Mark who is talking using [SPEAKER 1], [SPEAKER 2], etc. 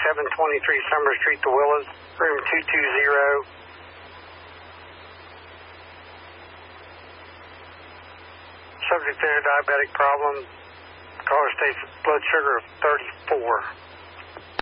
[SPEAKER 1] 723 Summer Street, The Willows, room 220. Subject there, diabetic problem. Caller states blood sugar of 34.